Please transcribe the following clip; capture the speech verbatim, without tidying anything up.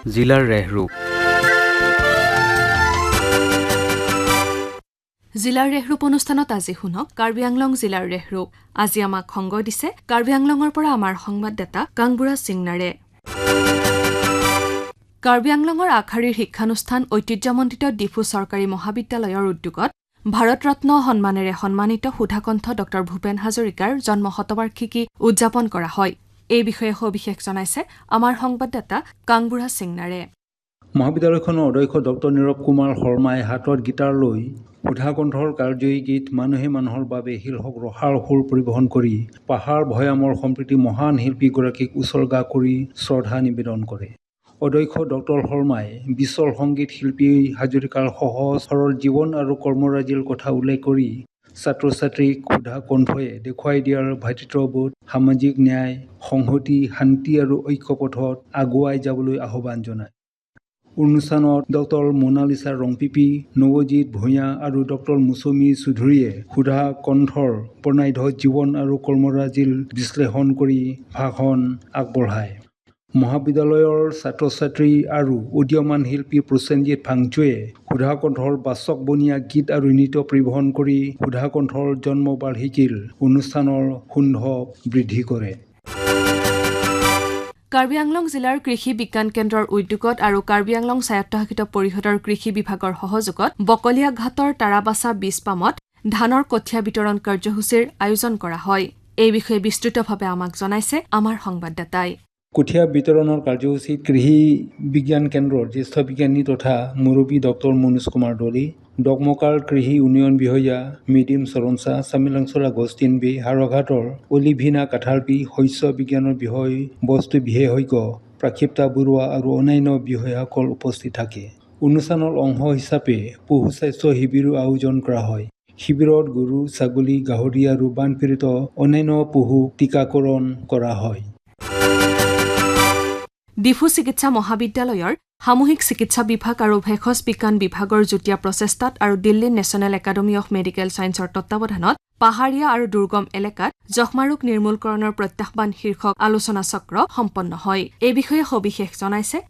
জিলাৰ ৰেহৰূপ জিলাৰ ৰেহৰূপ অনুষ্ঠানত আজি শুনক কাৰ্বি আংলং জিলাৰ ৰেহৰূপ আজি আমাক সংগ দিছে কাৰ্বি আংলঙৰ পৰা আমাৰ সংবাদদাতা কাংবুৰা সিংনাৰে কাৰ্বি আংলঙৰ আখাৰীৰ শিক্ষানুষ্ঠান ঐতিহ্যমণ্ডিত ডিফু চৰকাৰী মহাবিদ্যালয়ৰ উদ্যোগত ভাৰত ৰত্ন সন্মানেৰে সন্মানিত সুধাকণ্ঠ ডক্টৰ ভূপেন হাজৰিকাৰ জন্ম শতবাৰ্ষিকী উদযাপন কৰা হয় এই বিষয়ে সবিশেষ জনাইছে আমাৰ সংবাদদাতা কাংবুৰা সিংনাৰে মহাবিদ্যালয়খনৰ অধ্যক্ষ ডক্টৰ নীৰৱ কুমাৰ শৰ্মাই হাতত গীটাৰ লৈ সুধাকণ্ঠৰ কাৰ্যয়ী গীত মানুহে মানুহৰ বাবে শিলহক ৰসাৰ সুৰ পৰিবহণ কৰি পাহাৰ ভৈয়ামৰ সম্প্ৰীতি মহান শিল্পীগৰাকীক উচৰ্গা কৰি শ্ৰদ্ধা নিবেদন কৰে অধ্যক্ষ ডক্টৰ শৰ্মাই বিশ্বৰ সংগীত শিল্পী হাজৰিকাৰ সহজ সৰল জীৱন আৰু কৰ্মৰাজিৰ কথা উল্লেখ কৰি ছাত্ৰ ছাত্ৰীক সুধা কণ্ঠয়ে দেখুৱাই দিয়াৰ ভাতৃত্ববোধ সামাজিক ন্যায় সংহতি শান্তি আৰু ঐক্যপথত আগুৱাই যাবলৈ আহ্বান জনায় অনুষ্ঠানত ডক্টৰ মোনালিছা ৰংপিপি নৱজিৎ ভূঞা আৰু ডক্টৰ মুছমি চৌধুৰীয়ে সুধা কণ্ঠৰ বৰ্ণাঢ্য জীৱন আৰু কৰ্মৰাজিৰ বিশ্লেষণ কৰি ভাষণ আগবঢ়ায় মহাবিদ্যালয়ৰ ছাত্ৰ ছাত্ৰী আৰু উদীয়মান শিল্পী প্ৰসেনজিৎ ফাংচুৱে সুধা কণ্ঠৰ বাচকবনীয়া গীত আৰু নৃত্য পৰিবহণ কৰি সুধা কণ্ঠৰ জন্মবাৰ্ষিকীৰ অনুষ্ঠানৰ সৌন্দৰ্য বৃদ্ধি কৰে কাৰ্বি আংলং জিলাৰ কৃষি বিজ্ঞান কেন্দ্ৰৰ উদ্যোগত আৰু কাৰ্বি আংলং স্বায়ত্তশাসিত পৰিষদৰ কৃষি বিভাগৰ সহযোগত বকলীয়া ঘাটৰ তাৰাবাচা বীজ পামত ধানৰ কঠীয়া বিতৰণ কাৰ্যসূচীৰ আয়োজন কৰা হয় এই বিষয়ে বিস্তৃতভাৱে আমাক জনাইছে আমাৰ সংবাদদাতাই কঠীয়া বিতৰণৰ কাৰ্যসূচীত কৃষি বিজ্ঞান কেন্দ্ৰৰ জ্যেষ্ঠ বিজ্ঞানী তথা মুৰব্বী ডক্টৰ মনোজ কুমাৰ দলি ডকমকাৰ কৃষি উন্নয়ন বিষয়া মিডিম চৰণচা চামিলাংচল আগষ্টিন বি হাৰঘাটৰ অলিভিনা কাঠালপি শস্য বিজ্ঞানৰ বিষয় বস্তু বিশেষজ্ঞ প্ৰাক্ষিপ্তা বৰুৱা আৰু অন্যান্য বিষয়াসকল উপস্থিত থাকে অনুষ্ঠানৰ অংশ হিচাপে পশু স্বাস্থ্য শিবিৰো আয়োজন কৰা হয় শিবিৰত গৰু ছাগলী গাহৰি আৰু বানপীড়িত অন্যান্য পশু টীকাকৰণ কৰা হয় ডিফু চিকিৎসা মহাবিদ্যালয়ৰ সামূহিক চিকিৎসা বিভাগ আৰু ভেষজ বিজ্ঞান বিভাগৰ যুটীয়া প্ৰচেষ্টাত আৰু Delhi national academy of medical ছায়েন্সৰ তত্বাৱধানত পাহাৰীয়া আৰু দুৰ্গম এলেকাত যক্ষ্মা ৰোগ নিৰ্মূলকৰণৰ প্ৰত্যাহ্বান শীৰ্ষক আলোচনা চক্ৰ সম্পন্ন হয় এই বিষয়ে সবিশেষ জনাইছে